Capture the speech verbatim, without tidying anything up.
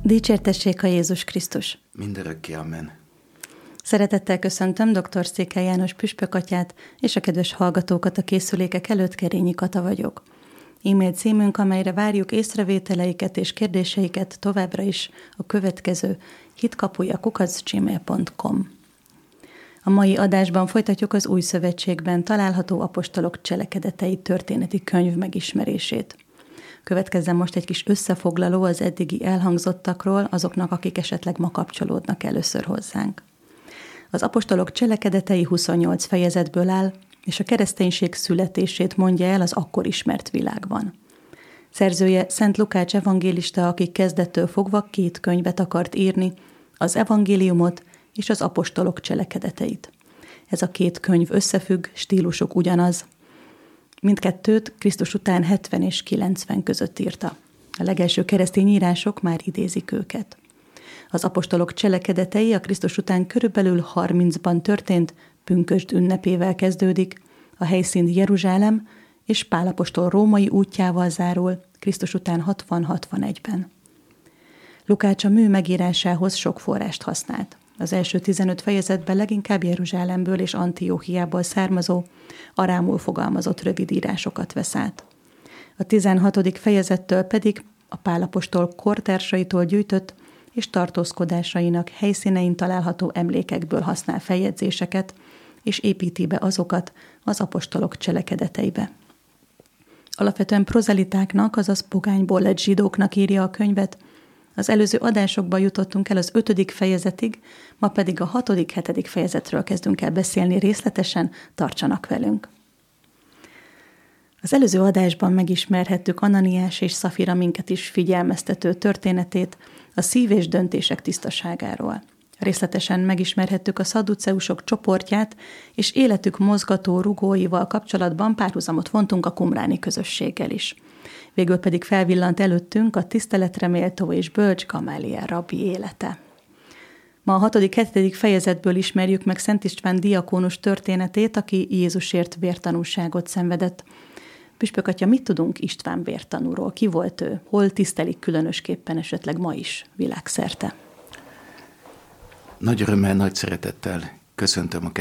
Dicsértessék a Jézus Krisztus! Mindörökké, amen. Szeretettel köszöntöm dr. Székely János püspökatyát és a kedves hallgatókat a készülékek előtt, Kerényi Kata vagyok. E-mail címünk, amelyre várjuk észrevételeiket és kérdéseiket továbbra is a következő hitkapuja kukac gmail pont com. A mai adásban folytatjuk az Új Szövetségben található apostolok cselekedetei történeti könyv megismerését. Következzen most egy kis összefoglaló az eddigi elhangzottakról azoknak, akik esetleg ma kapcsolódnak először hozzánk. Az apostolok cselekedetei huszonnyolc fejezetből áll, és a kereszténység születését mondja el az akkor ismert világban. Szerzője Szent Lukács evangélista, aki kezdettől fogva két könyvet akart írni, az evangéliumot és az apostolok cselekedeteit. Ez a két könyv összefügg, stílusuk ugyanaz. Mindkettőt Krisztus után hetven és kilencven között írta. A legelső keresztény írások már idézik őket. Az apostolok cselekedetei a Krisztus után körülbelül harmincban történt pünkösd ünnepével kezdődik, a helyszín Jeruzsálem, és Pál apostol római útjával zárul Krisztus után hatvan-hatvanegyben. Lukács a mű megírásához sok forrást használt. Az első tizenöt fejezetben leginkább Jeruzsálemből és Antióchiából származó, arámul fogalmazott rövid írásokat vesz át. A tizenhatodik fejezettől pedig a Pál apostol kortársaitól gyűjtött és tartózkodásainak helyszínein található emlékekből használ feljegyzéseket, és építi be azokat az apostolok cselekedeteibe. Alapvetően prozelitáknak, azaz pogányból lett zsidóknak írja a könyvet. Az előző adásokban jutottunk el az ötödik fejezetig, ma pedig a hatodik, hetedik fejezetről kezdünk el beszélni részletesen, tartsanak velünk. Az előző adásban megismerhettük Ananiás és Szafira minket is figyelmeztető történetét a szív és döntések tisztaságáról. Részletesen megismerhettük a szadduceusok csoportját, és életük mozgató rugóival kapcsolatban párhuzamot vontunk a qumráni közösséggel is. Végül pedig felvillant előttünk a tiszteletre méltó és bölcs Gamáliel rabbi élete. Ma a hatodik, hetedik fejezetből ismerjük meg Szent István diakónus történetét, aki Jézusért vértanúságot szenvedett. Püspök atya, mit tudunk István vértanúról? Ki volt ő? Hol tisztelik különösképpen esetleg ma is világszerte? Nagy örömmel, nagy szeretettel köszöntöm a